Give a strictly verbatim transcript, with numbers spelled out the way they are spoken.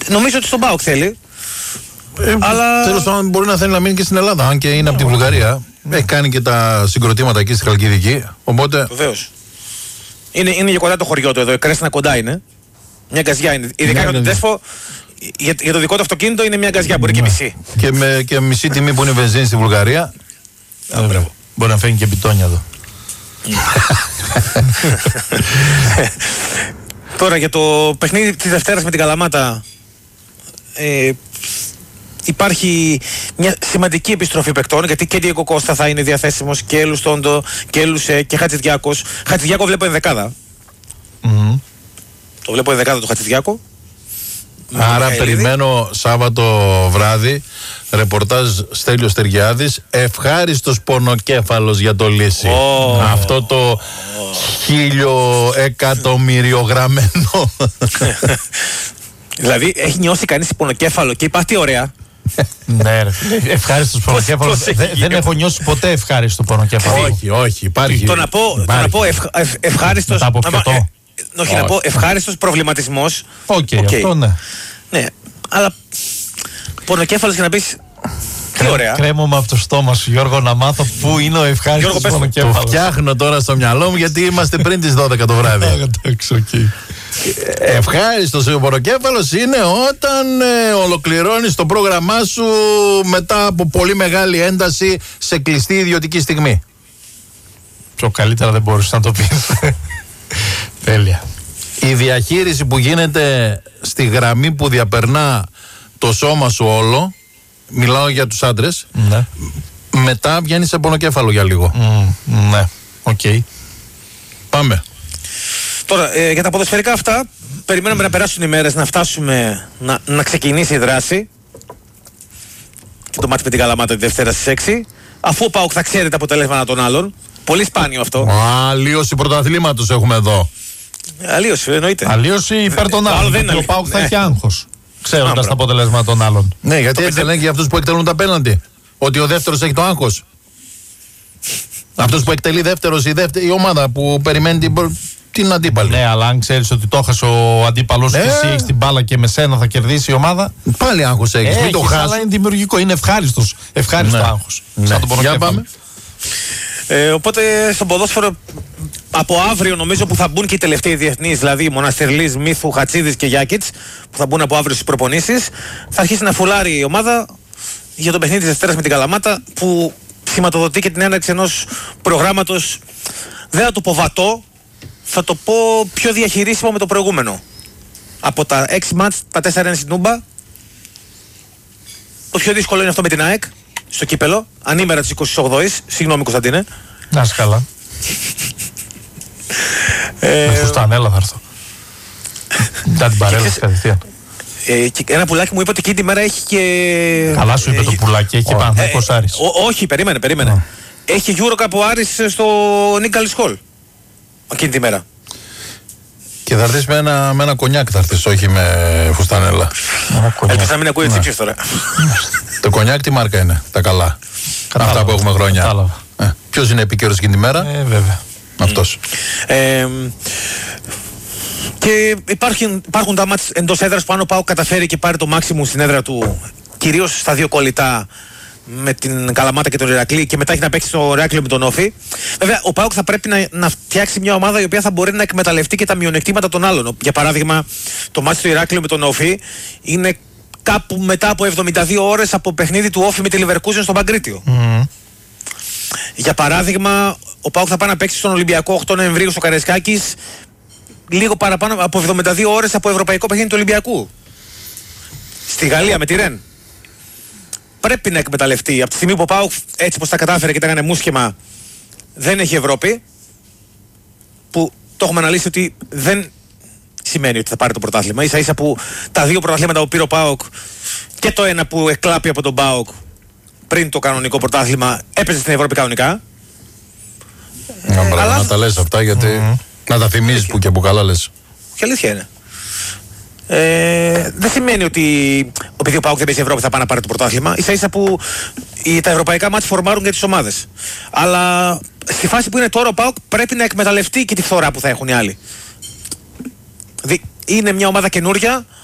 Νομίζω ότι στον ΠΑΟΚ θέλει. Ε, αλλά... Τέλος πάντων, μπορεί να θέλει να μείνει και στην Ελλάδα, αν και είναι oh. από τη Βουλγαρία. Mm. Έχει κάνει και τα συγκροτήματα εκεί στη Χαλκιδική. Οπότε. Βεβαίως. Είναι, είναι για κοντά το χωριό του εδώ. Η Κρέσνα κοντά είναι. Μια γκαζιά είναι. Ειδικά για τον Τέσφο, για, για το δικό του αυτοκίνητο είναι μια γκαζιά. Μπορεί και μισή. Και με και μισή τιμή που είναι βενζίνη στη Βουλγαρία. Α, μπορεί να φέρνει και μπιτόνια εδώ. Τώρα για το παιχνίδι της Δευτέρας με την Καλαμάτα. Ε, υπάρχει μια σημαντική επιστροφή παικτών, γιατί και Διέγκο Κώστα θα είναι διαθέσιμος και Λουστόντο και Λουσέ και Χατζηδιάκος. Χατζηδιάκο βλέπω ενδεκάδα. Mm-hmm. Το βλέπω ενδεκάδα του Χατζηδιάκο. Άρα περιμένω Σάββατο βράδυ ρεπορτάζ Στέλιος Τεργιάδης, ευχάριστος πονοκέφαλος για το Λύση. Oh. Αυτό το oh. χίλιο εκατομμυριογραμμένο. Δηλαδή έχει νιώσει κανείς πονοκέφαλο και υπάρχει ωραία. Ναι, ευχάριστος πονοκέφαλο. Δεν έχω νιώσει ποτέ ευχάριστο πονοκέφαλο. Όχι, όχι, υπάρχει. Το να πω, το να πω ευχ, ευ, ευχάριστος. Μετά από πιωτό. Ε, όχι, να πω ευχάριστος προβληματισμός. Οκ, okay, okay. αυτό ναι. Ναι, αλλά πονοκέφαλος για να πεις. Τι ωραία. Κρέμομαι από το στόμα σου, Γιώργο, να μάθω πού είναι ο ευχάριστος πονοκέφαλος. Το φτιάχνω τώρα στο μυαλό μου, γιατί είμαστε πριν τις δώδεκα το βράδυ. Εντάξει, οκ. Ευχάριστος ο πονοκέφαλος είναι όταν ε, ολοκληρώνεις το πρόγραμμά σου μετά από πολύ μεγάλη ένταση σε κλειστή ιδιωτική στιγμή. Πιο καλύτερα δεν μπορούσε να το πεις. Τέλεια. Η διαχείριση που γίνεται στη γραμμή που διαπερνά το σώμα σου όλο, μιλάω για τους άντρες, ναι. Μετά βγαίνει σε πονοκέφαλο για λίγο. Mm, ναι, οκ. Okay. Πάμε. Τώρα, ε, για τα ποδοσφαιρικά αυτά, περιμένουμε να περάσουν οι μέρες, να φτάσουμε, να, να ξεκινήσει η δράση. Και το μάτι με την Καλαμάτα τη Δευτέρα στις έξι. Αφού ο ΠΑΟΚ θα ξέρει τα αποτελέσματα των άλλων. Πολύ σπάνιο αυτό. Αλλίωση πρωταθλήματος έχουμε εδώ. Αλλίωση, εννοείται. Αλλίωση υπέρ των άλλων. Δεν ο ΠΑΟΚ θα έχει άγχος, ξέροντας τα αποτελέσματα των άλλων. Ναι, γιατί έτσι λένε για αυτούς που εκτελούν τα πέναντι. Ότι ο δεύτερος έχει το άγχος. Αυτός που εκτελεί δεύτερος, η, δεύτερη, η ομάδα που περιμένει την, την αντίπαλη. Ναι, αλλά αν ξέρεις ότι το έχασε ο αντίπαλος ε. και εσύ έχεις την μπάλα και με σένα θα κερδίσει η ομάδα. Πάλι άγχος έχεις. Έχεις, μην το χάσεις. Αλλά είναι δημιουργικό, είναι ευχάριστος. Ευχάριστο ναι. άγχος. Ναι. Σαν το Για πάμε. Ε, οπότε στον ποδόσφαιρο από αύριο νομίζω που θα μπουν και οι τελευταίοι διεθνείς, δηλαδή Μοναστερλής, Μύθου, Χατσίδης και Γιάκητς, που θα μπουν από αύριο στις προπονήσεις, θα αρχίσει να φουλάρει η ομάδα για το παιχνίδι της Δευτέρας με την Καλαμάτα, που σηματοδοτεί και την έναρξη ενός προγράμματος, δεν θα το πω βατό, θα το πω πιο διαχειρίσιμο με το προηγούμενο. Από τα έξι μάτς, τα τέσσερα είναι στην Τούμπα. Το πιο δύσκολο είναι αυτό με την ΑΕΚ, στο κύπελο, ανήμερα της εικοστής όγδοης. Συγγνώμη Κωνσταντίνε. Να είσαι καλά. Με φουστανέλα θα έρθω. Μετά την παρέλαση κατευθείαν. Ε, και ένα πουλάκι μου είπε ότι εκείνη τη μέρα έχει και... Καλά σου είπε ε, το πουλάκι, έχει και Παναθηναϊκός Άρης. Όχι, περίμενε, περίμενε. Oh. Έχει EuroCup ο Άρης στο Νίκαλης Χολ εκείνη τη μέρα. Και θα έρθεις με ένα, με ένα κονιάκ, θα έρθεις, όχι με φουστανέλα. Ελπίζω να μην ακούει τσίψεις τώρα. Το κονιάκ τι μάρκα είναι, τα καλά. Κατάλαβα. Αυτά που έχουμε χρόνια. Ε, ποιος είναι επίκαιρος εκείνη τη μέρα? Ε, βέβαια. Αυτός. Ε, και υπάρχουν, υπάρχουν τα μάτς εντός έδρας που αν ο ΠΑΟΚ καταφέρει και πάρει το μάξιμου στην έδρα του, κυρίως στα δύο κολλητά με την Καλαμάτα και τον Ηρακλή, και μετά έχει να παίξει στο Ηράκλειο με τον Όφη. Βέβαια, ο ΠΑΟΚ θα πρέπει να, να φτιάξει μια ομάδα η οποία θα μπορεί να εκμεταλλευτεί και τα μειονεκτήματα των άλλων. Για παράδειγμα, το μάτς στο Ηράκλειο με τον Όφη είναι κάπου μετά από εβδομήντα δύο ώρες από παιχνίδι του Όφη με τη Λιβερκούζεν στο Παγκρίτιο. Mm. Για παράδειγμα, ο ΠΑΟΚ θα πάει να παίξει στον Ολυμπιακό οκτώ Νοεμβρίου στο Καραϊσκάκης λίγο παραπάνω από εβδομήντα δύο ώρες από ευρωπαϊκό παιχνίδι του Ολυμπιακού. Στη Γαλλία με τη Ρεν. Πρέπει να εκμεταλλευτεί. Από τη στιγμή που ο ΠΑΟΚ έτσι πως τα κατάφερε και τα έκανε μούσχημα, δεν έχει Ευρώπη, που το έχουμε αναλύσει ότι δεν σημαίνει ότι θα πάρει το πρωτάθλημα. Ίσα ίσα που τα δύο πρωταθλήματα που πήρε ο ΠΑΟΚ και το ένα που εκλάπει από τον ΠΑΟΚ πριν το κανονικό πρωτάθλημα έπαιζε στην Ευρώπη κανονικά. Να, ε, μπράβο, αλλά... να τα λες αυτά, γιατί mm-hmm. να τα θυμίζεις που και που καλά λες. Και αλήθεια είναι. Ε, δεν σημαίνει ότι επειδή ο ΠΑΟΚ δεν παίζει Ευρώπη θα πάει να πάρει το πρωτάθλημα. Ίσα ίσα που οι, τα ευρωπαϊκά μάτς φορμάρουν για τις ομάδες. Αλλά στη φάση που είναι τώρα ο ΠΑΟΚ πρέπει να εκμεταλλευτεί και τη φθορά που θα έχουν οι άλλοι. Δη, είναι μια ομάδα καινούρια,